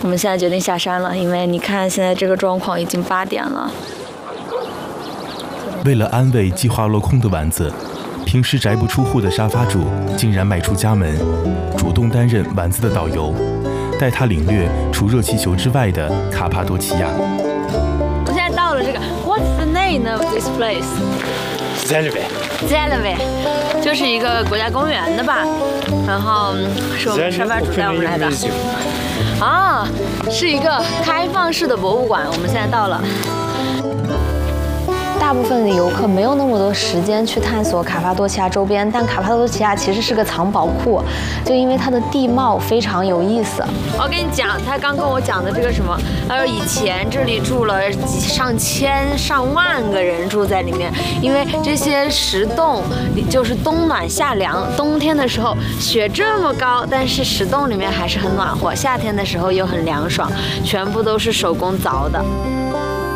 我们现在决定下山了，因为你看现在这个状况已经8点了。 为了安慰计划落空的丸子，平时宅不出户的沙发主竟然迈出家门，主动担任丸子的导游，带他领略除热气球之外的卡帕多奇亚。 我现在到了这个 ，What's the name of this place? Zelve， 就是一个国家公园的吧。然后是我们沙发主带我们来的。啊，是一个开放式的博物馆。我们现在到了。 大部分的游客没有那么多时间去探索卡帕多奇亚周边，但卡帕多奇亚其实是个藏宝库，就因为它的地貌非常有意思。 我跟你讲，他刚跟我讲的这个什么，他说以前这里住了上千上万个人住在里面，因为这些石洞就是冬暖夏凉，冬天的时候雪这么高，但是石洞里面还是很暖和，夏天的时候又很凉爽，全部都是手工凿的。